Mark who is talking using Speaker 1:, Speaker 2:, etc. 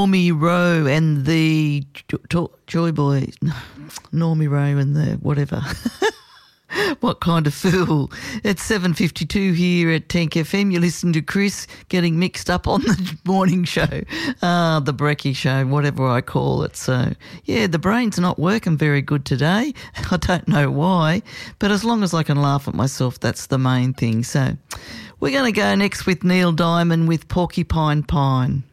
Speaker 1: Normie Rowe and the Joy Boys. Normie Rowe and the whatever. What kind of fool? It's 7:52 here at Tank FM. You listen to Chris getting mixed up on the morning show, the Brekkie show, whatever I call it. So, yeah, the brain's not working very good today. I don't know why, but as long as I can laugh at myself, that's the main thing. So we're going to go next with Neil Diamond with Porcupine Pine.